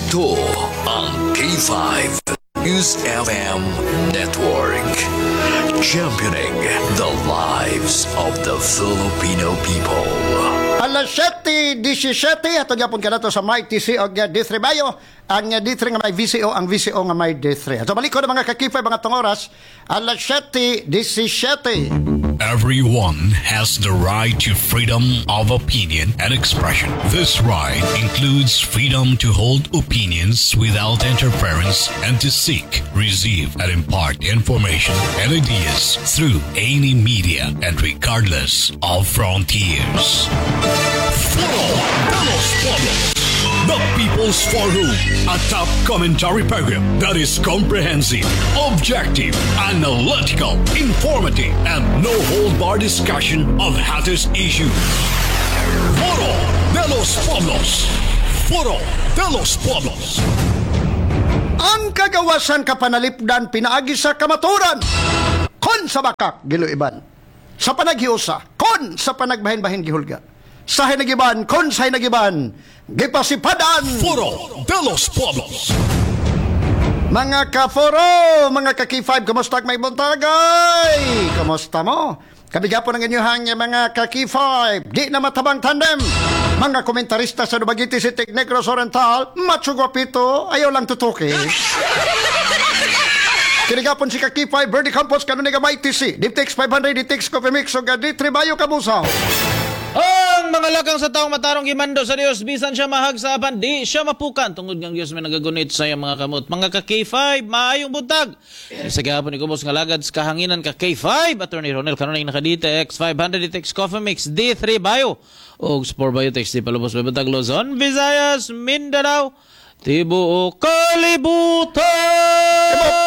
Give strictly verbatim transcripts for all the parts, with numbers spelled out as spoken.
Ito ang K five News F M Network. Championing the lives of the Filipino people. Alas siyete disisiyete ato gyapon kanato sa may T C og D three Bayo. Ang D three nga may V C O, ang V C O nga may D three. Ato balik ko na mga kakifay mga tungoras. Alas siyete disisiyete. Everyone has the right to freedom of opinion and expression. This right includes freedom to hold opinions without interference and to seek, receive, and impart information and ideas through any media and regardless of frontiers. The People's Forum, a top commentary program that is comprehensive, objective, analytical, informative, and no-hold-bar discussion of hottest issues. Foro de los Pueblos. Foro de los Pueblos. Ang kagawasan kapanalipdan pinaagi sa kamaturan. Kon sa bakak giluiban. Sa panaghiusa, kon sa panagbahin-bahin gihulga. Sa hinagiban, kon sa hinagiban, gipasipadan. Foro de los Pueblos. Mga ka-foro, mga ka-K five, kamusta may buntagay? Kamusta mo? Kabigapon ang inyuhang mga ka-K five, di na matabang tandem. Mga komentarista sa Dumaguete City, Negros Oriental, macho guapito, ayaw lang tutuki. Kinigapon si ka-K five, Verde Campos, kanunig ang may T C, Diptex five hundred, Diptex Coffee Mix, o D three Bayo Kabusaw. Ang mga lakang sa taong matarong gimando sa Diyos, bisan siya mahagsapan, di siya mapukan. Tungod ng Diyos may nagagunit sa iyang mga kamot. Mga ka-K five, maayong buntag. Sa gahapon ni Kubos nga lagad sa kahanginan ka-K five, Attorney Ronel, kanuning nakadita, X five hundred, Ditex Coffee Mix, D three Bayo, o Sport Biotex, di palubos may buntag, Luzon, Visayas, Mindanao, Tibuok, Kalibutan! Tibuok,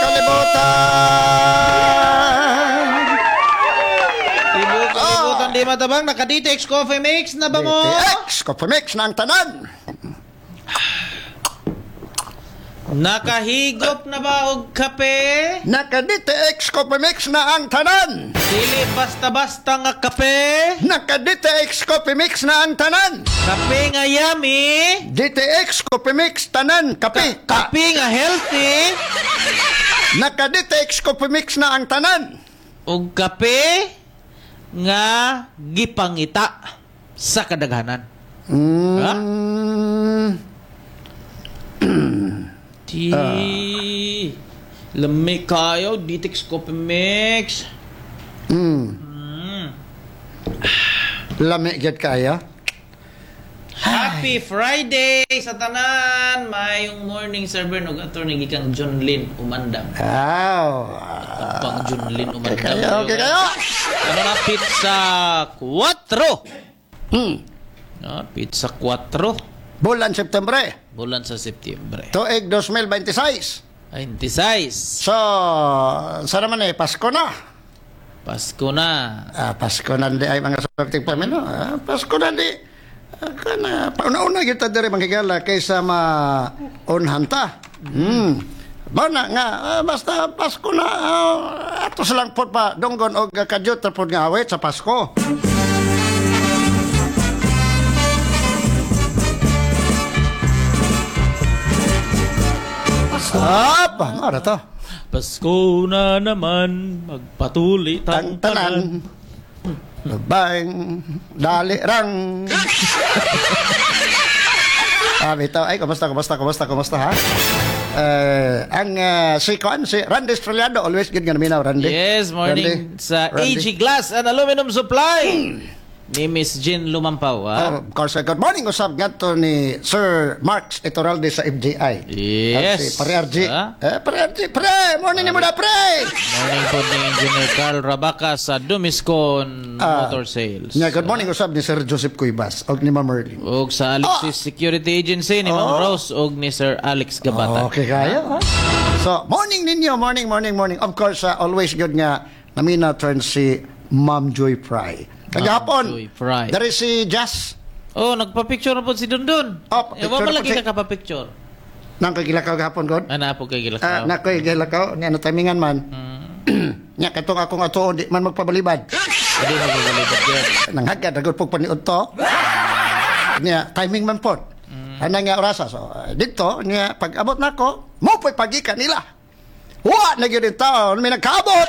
Kalibutan! Tibuok, Kalibutan, di matabang, naka-Ditex Coffee Mix na ba mo? Ditex Coffee Mix na ang tanan. Nakahigop na ba og kape? Naka-Ditex Coffee Mix na ang tanan. Dili basta-basta nga kape? Naka-Ditex Coffee Mix na ang tanan. Kape nga yummy? D T X Coffee Mix tanan. Kape. Ka- kape nga healthy? Naka-D T X Coffee Mix na ang tanan. Og kape nga gipangita sa kadaghanan. Mm. Ha? Ti uh. Lamig kayo, Ditex Coffee Mix. Mm. Mm. Lamig gid kaya. Happy Friday sa tanan. Mayong morning server nog attorney gikang John Lynn Umandam. Aw. Pang John Lynn Umandam. Okay kayo, okay kayo. Ano na pizza kwatro? Hmm. No, pizza kwatro. Bulan September. Bulan sa Setyembre. Tuig twenty twenty-six. twenty-six. So, sa naman eh, Pasko na. Pasko na. Ah, Pasko na di ay mga sorting pamilya. Ah, Pasko na di. Ah, kana, pauna-una kita diri manghigala kaysa ma-unhanta. Hmm. Bana nga, ah, basta Pasko na, ah, ato silang po pa, dunggon o kadyot po nga awit sa Pasko. Apa, ano to? Pasko na naman, magpatuli tang tanan. Bang, dali rang. Ah, ito, ay, kumusta, kumusta, kumusta, kumusta, ha? Uh, ang uh, si Kuan, si Randy Estrellado, always good nga naminaw, Randy. Yes, morning Randy. sa Randy. A G Glass and Aluminum Supply. Ni Miss Jean Lumampaw, ha? Oh, of course, good morning, usap nga to ni Sir Marks Etoralde sa F J I. Yes. At si Pare R G. Ha? Eh, Pare R G, Pre, morning ni mo na, Pre! Morning po ni Engineer Carl Rabaca sa Dumiscon Ah, Motor Sales. Nga, good morning, usap ni Sir Joseph Cuibas o ni Ma'am Merlin. Og sa Alexis Security Agency ni Ma'am Oh. Rose og ni Sir Alex Gabata. Okay kayo, ha? So, morning ninyo, morning, morning, morning. Of course, uh, always good nga namina turn si Ma'am Joy Fry. Kagahapon, Joy Fry. dari si Jazz. Oh, nagpa-picture na po si Dundun. Oh, Eh, picture wa na mo po lagi si- ka pa-picture. Nang kagilakaw gahapon, God. Ana po kay Ah, gilakaw. na ko'y gilakaw, niya na timingan man. Nya, katong akong atuon, di man magpabalibad. Hindi magagalibat yun. Nanghagad, agad po paniud to. Nya, timing man po. Anang nga orasa. So, uh, dito, niya, pag abot na ko, mo po'y pagikan nila. Wa, na yun yung taon, may nagkaabot.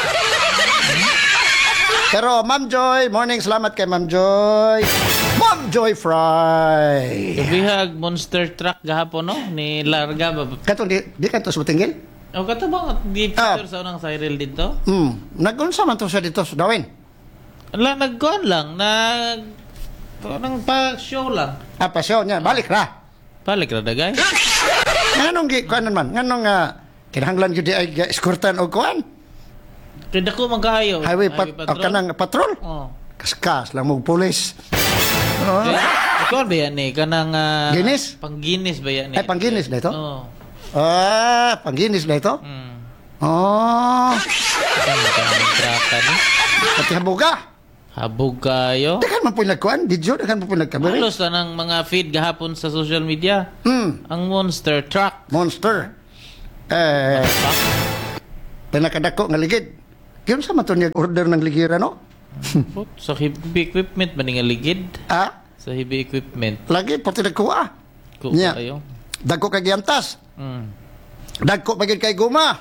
Pero, Ma'am Joy, morning, salamat kay Ma'am Joy. Ma'am Joy Fry. Kabihag monster truck gahapon, no? Ni Larga ba? Katong, di, di ka to sutingil? O kato ba? Di Ah. picture sa unang Cyril dito? Hmm, nag-unsa man to siya dito sa Dawin. Ala, nagkuhan lang. Nag... Parang pa-show lang. Ah, pasyon niya, balik na. Balik na dagay. Nganong gi kuan man? Nganong nga kinahanglan gyud di ay ga- eskortan og kuan? Kaya dako magkayo. Highway pat o kanang patrol. Oh. Kaskas lang mong pulis. Oh. Kaya, ikaw ba yan eh? Kanang... ah, Ginis? Pangginis ba yan eh? Ay, pangginis na ito? Oo. Ah, pangginis na ito? Hmm. Oh, Saan ka ng traka ni? pati habuga. Habog kayo. Dagan man po nagkuan, video, dagan man po nagkabiri. Halos na ng mga feed gahapon sa social media. Hmm, Ang monster truck. monster. Eh, Pa? pinakadako nga ligid. Yun sa man to niya order ng ligira, no? Sa heavy equipment ba nga ligid? Ah, Sa heavy equipment. lagi pati nagkuha. Ko Nya. kayo. Dagko kay giyantas. Hmm. Dagko bagid kay guma.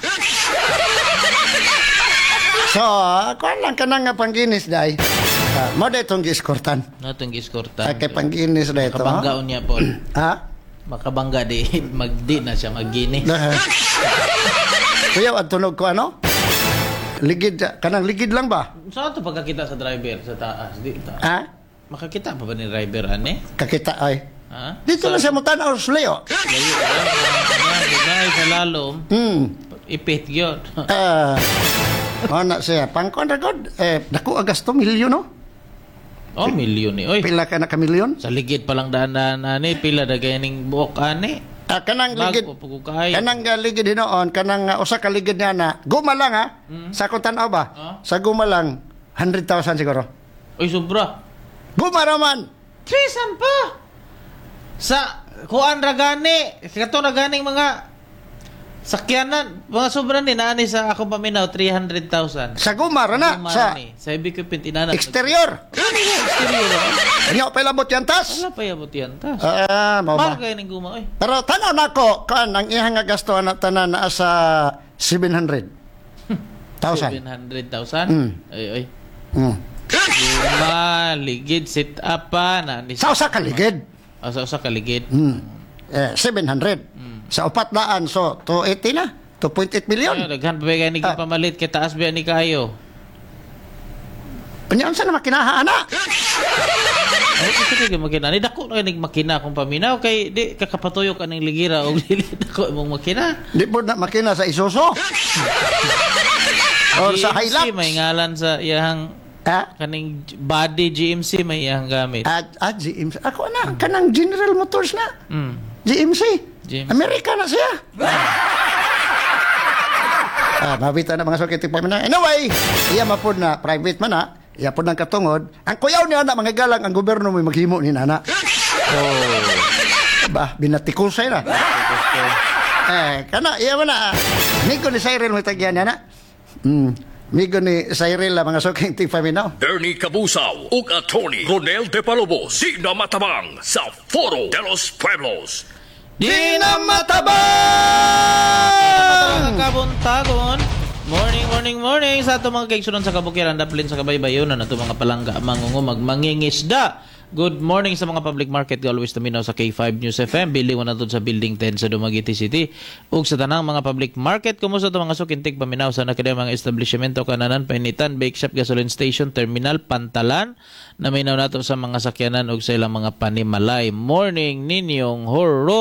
So, kuan lang kanang nga pangginis day. Uh, mo day tong gi-eskortan. Natong giskorta. Ah, kay pangginis day to. Kabanggaon niya po. Ha? Makabangga di. Magdi na siya magginis. Kuya, ang tunog ko ano? Ligid, kanang ligid lang ba? Saan ito pagkakita sa driver sa taas? Di, ta- Ha? Makakita pa ba ni driver, ane? Kakita ay. Ha? Dito na siya mutan or Leo. Layo, layo. Sa lalom, Hmm. ipit yun. Ah. Uh, na siya. Pangkon record. Eh, naku agasto milyon no? Oh, milyon eh. Oy, Pila ka na ka milyon? sa ligid palang daan ane, pila na ganing buok ane. Ah, kanang ligid. Bago po ko kayo. Kanang uh, ligid hinoon, kanang uh, usa ka ligid niya na guma lang ha. Sa kung tanaw ba? Ah. Sa guma lang one hundred thousand siguro. Oy, sobra. Guma raman. Trisan pa! Sa kuan ragani, kato na ganing mga sakyanan, mga sobra ni naani sa ako paminaw three hundred thousand. Sa guma ra na sa sa heavy equipment inana. exterior. Ano yung exterior? Nya pa labot yan tas. Wala pa yabot yan tas. Ah, mao ba? Marga ning guma oy. Pero tanaw nako kan ang iyang nga gasto na tanan naa sa seven hundred thousand. seven hundred thousand. Mm. Ay ay. Mm. Guma, ligid, sit up pa na ni Sa usa ka ligid. oh, sa usa ka ligid. Mm. Eh, seven hundred. Sa upat daan, so two eighty na. two point eight million. Ay, daghan pa ba ganing Ah. pamalit kay taas ba ni kayo? Panya unsa na makinaha ana? Ay, kasi kay makina. Ni dako na ning makina kung paminaw kay di kakapatuyo ka ning ligira og dili dako imong makina. Di po na makina sa Isuzu. Or sa G M C Hilux. may ngalan sa iyang Ah, kaning body G M C may iyang gamit. at, at G M C. Ako na, kanang General Motors na. Mm. G M C. G M C. Amerika na siya. Ah, mabita na mga sakit pa na. Anyway, iya mapod na private man na. Iya pod nang katungod. Ang kuyaw niya na mga galang ang gobyerno may maghimo ni nana. Oh. Ba, binatikosay na. Eh, kana iya man na. Migo ni Cyril mo tagyan na. Hmm. Migo ni Cyril la mga suking tig paminaw. Bernie Kabusaw ug Attorney Ronel De Palobos di na matabang sa Foro de los Pueblos. Di na matabang! Mga kabuntagon. Morning, morning, morning sa ato mga kaigsunon sa kabukiran daplin sa kabaybayon na nato mga palangga mangungumag mangingisda. Good morning sa mga public market always taminaw sa K five News F M building one sa building ten sa Dumaguete City ug sa tanang mga public market kumusta to mga sukintig paminaw sa nakada mga establishmento kananan painitan bake shop gasoline station terminal pantalan naminaw nato sa mga sakyanan ug sa ilang mga panimalay. Morning ninyong horo.